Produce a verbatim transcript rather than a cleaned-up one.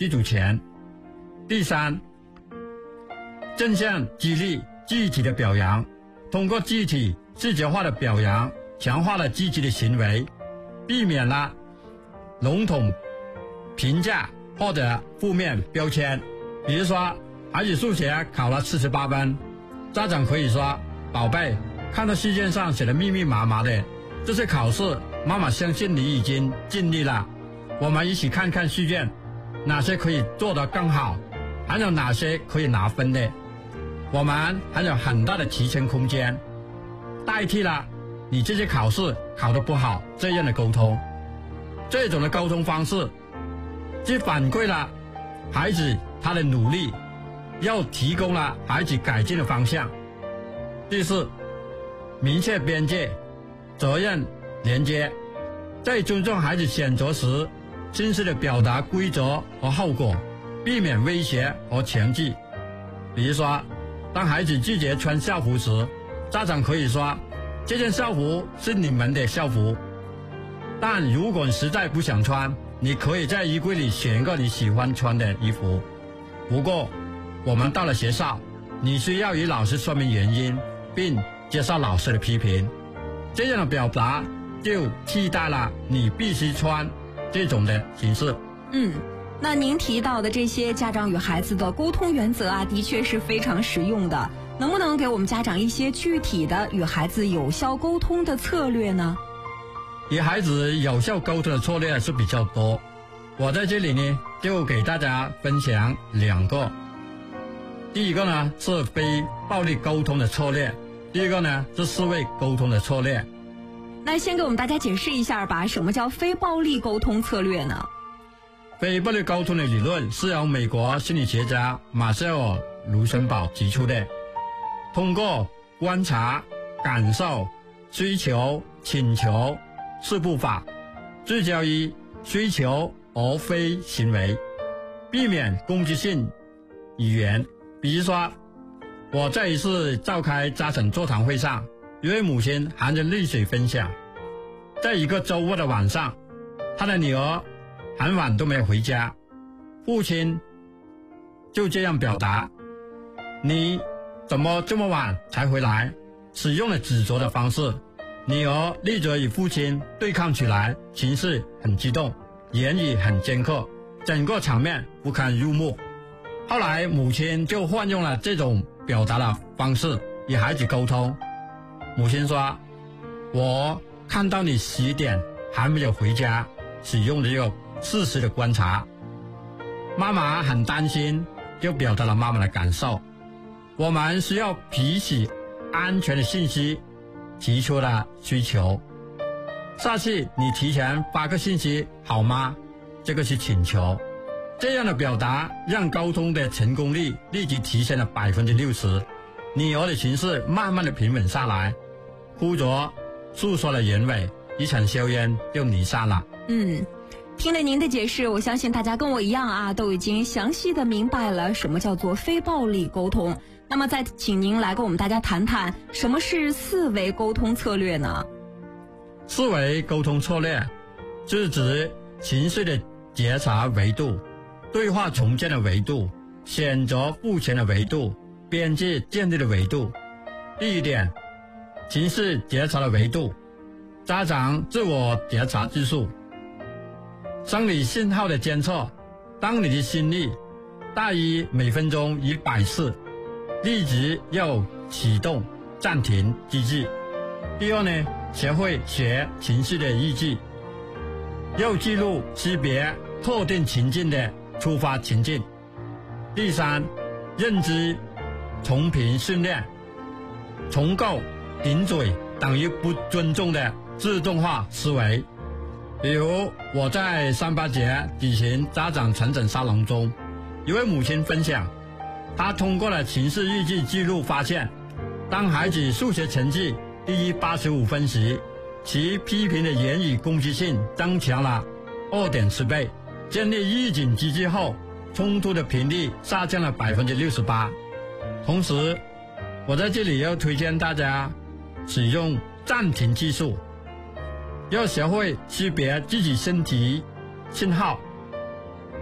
基础前。第三，正向激励具体的表扬，通过具体视觉化的表扬，强化了积极的行为，避免了笼统评价或者负面标签。比如说，孩子数学考了四十八分，家长可以说：宝贝，看到试卷上写的密密麻麻的，这次考试妈妈相信你已经尽力了，我们一起看看试卷，哪些可以做得更好，还有哪些可以拿分的，我们还有很大的提升空间，代替了你这些考试考得不好这样的沟通。这种的沟通方式既反馈了孩子他的努力，又提供了孩子改进的方向。第四，明确边界，责任连接，在尊重孩子选择时，清晰地表达规则和后果，避免威胁和强制。比如说，当孩子拒绝穿校服时，家长可以说：这件校服是你们的校服，但如果你实在不想穿，你可以在衣柜里选一个你喜欢穿的衣服。不过，我们到了学校，你需要与老师说明原因，并接受老师的批评。这样的表达就替代了你必须穿这种的形式。 嗯，那您提到的这些家长与孩子的沟通原则啊，的确是非常实用的。能不能给我们家长一些具体的与孩子有效沟通的策略呢？ 与孩子有效沟通的策略是比较多，我在这里呢就给大家分享两个。第一个呢是非暴力沟通的策略，第一个呢是思维沟通的策略。 那先给我们大家解释一下吧，什么叫非暴力沟通策略呢？ 非暴力沟通的理论是由美国心理学家马歇尔·卢森堡提出的，通过观察、感受、需求、请求四步法，聚焦于需求而非行为，避免攻击性语言。比如说，我在一次召开家长座谈会上，一位母亲含着泪水分享，在一个周末的晚上，她的女儿很晚都没有回家，父亲就这样表达：你怎么这么晚才回来？使用了指责的方式，女儿立刻与父亲对抗起来，情绪很激动，言语很尖刻，整个场面不堪入目。后来母亲就换用了这种表达的方式与孩子沟通。母亲说：我看到你十点还没有回家，使用了这个事实的观察。妈妈很担心，就表达了妈妈的感受。我们需要彼此安全的信息，提出了需求。下次你提前发个信息好吗？这个是请求。这样的表达让沟通的成功率立即提升了百分之六十，女儿的情绪慢慢的平稳下来，哭着诉说了原委，一场硝烟就离散了。 嗯，听了您的解释，我相信大家跟我一样啊，都已经详细的明白了什么叫做非暴力沟通。那么再请您来跟我们大家谈谈什么是四维沟通策略呢？ 四维沟通策略是指情绪的觉察维度、对话重建的维度、选择付钱的维度、边界建立的维度。第一点，情绪觉察的维度，家长自我觉察技术。生理信号的监测，当你的心率大于每分钟一百次，立即要启动暂停机制。第二呢，学会学情绪的日记，要记录识别特定情境的触发情境。第三，认知重评训练，重构顶嘴等于不尊重的自动化思维。比如我在三八节举行家长成长沙龙中，一位母亲分享，她通过了情绪日记记录发现，当孩子数学成绩低于八十五分时，其批评的言语攻击性增强了 二点七 倍。建立预警机制后，冲突的频率下降了 百分之六十八。 同时我在这里要推荐大家使用暂停技术，要学会识别自己身体信号，